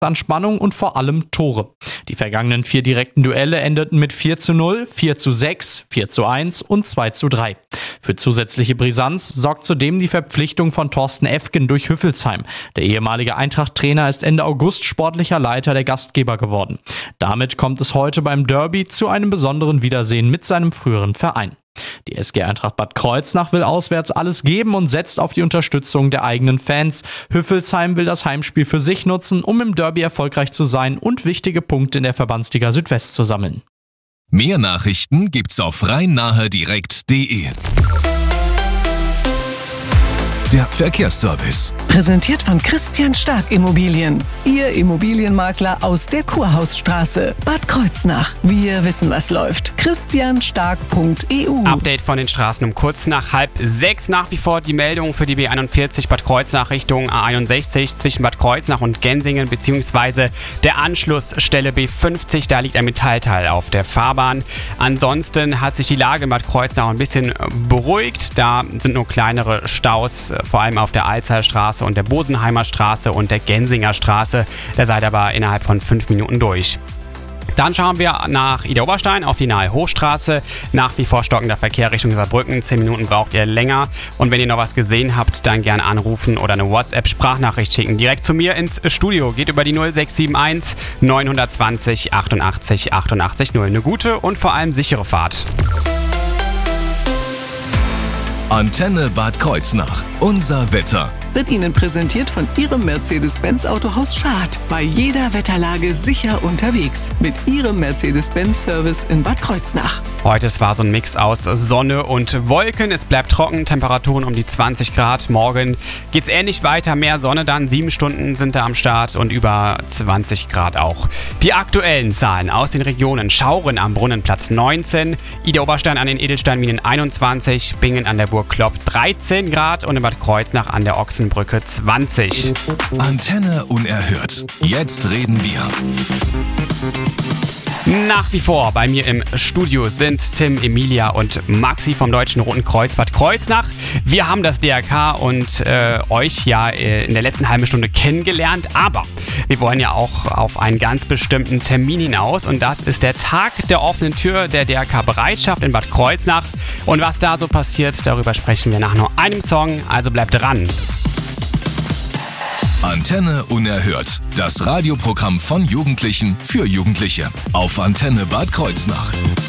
an Spannung und vor allem Tore. Die vergangenen 4 direkten Duelle endeten mit 4:0, 4:6, 4:1 und 2:3. Für zusätzliche Brisanz sorgt zudem die Verpflichtung von Thorsten Efken durch Hüffelsheim. Der ehemalige Eintracht-Trainer ist Ende August sportlicher Leiter der Gastgeber geworden. Damit kommt es heute beim Derby zu einem besonderen Wiedersehen mit seinem früheren Verein. Die SG Eintracht Bad Kreuznach will auswärts alles geben und setzt auf die Unterstützung der eigenen Fans. Hüffelsheim will das Heimspiel für sich nutzen, um im Derby erfolgreich zu sein und wichtige Punkte in der Verbandsliga Südwest zu sammeln. Mehr Nachrichten gibt's auf rhein-nahe-direkt.de. Der Verkehrsservice. Präsentiert von Christian Stark Immobilien. Ihr Immobilienmakler aus der Kurhausstraße. Bad Kreuznach. Wir wissen, was läuft. christianstark.eu. Update von den Straßen um kurz nach 5:30. Nach wie vor die Meldung für die B41 Bad Kreuznach Richtung A61 zwischen Bad Kreuznach und Gensingen bzw. der Anschlussstelle B50. Da liegt ein Metallteil auf der Fahrbahn. Ansonsten hat sich die Lage in Bad Kreuznach ein bisschen beruhigt. Da sind nur kleinere Staus, vor allem auf der Alzer Straße und der Bosenheimer Straße und der Gensinger Straße. Da seid ihr aber innerhalb von 5 Minuten durch. Dann schauen wir nach Idar-Oberstein auf die Nahe Hochstraße. Nach wie vor stockender Verkehr Richtung Saarbrücken. 10 Minuten braucht ihr länger. Und wenn ihr noch was gesehen habt, dann gerne anrufen oder eine WhatsApp-Sprachnachricht schicken. Direkt zu mir ins Studio. Geht über die 0671 920 88 88 0. Eine gute und vor allem sichere Fahrt. Antenne Bad Kreuznach. Unser Wetter. Wird Ihnen präsentiert von Ihrem Mercedes-Benz Autohaus Schad. Bei jeder Wetterlage sicher unterwegs. Mit Ihrem Mercedes-Benz-Service in Bad Kreuznach. Heute war so ein Mix aus Sonne und Wolken. Es bleibt trocken, Temperaturen um die 20 Grad. Morgen geht's ähnlich weiter, mehr Sonne dann. 7 Stunden sind da am Start und über 20 Grad auch. Die aktuellen Zahlen aus den Regionen: Schauren am Brunnenplatz 19, Idar-Oberstein an den Edelsteinminen 21, Bingen an der Burg Klopp 13 Grad und in Bad Kreuznach an der Ochsenbrücke 20. Antenne unerhört. Jetzt reden wir. Nach wie vor bei mir im Studio sind Tim, Emilia und Maxi vom Deutschen Roten Kreuz Bad Kreuznach. Wir haben das DRK und euch ja in der letzten halben Stunde kennengelernt, aber wir wollen ja auch auf einen ganz bestimmten Termin hinaus und das ist der Tag der offenen Tür der DRK-Bereitschaft in Bad Kreuznach. Und was da so passiert, darüber sprechen wir nach nur einem Song, also bleibt dran. Antenne unerhört. Das Radioprogramm von Jugendlichen für Jugendliche. Auf Antenne Bad Kreuznach.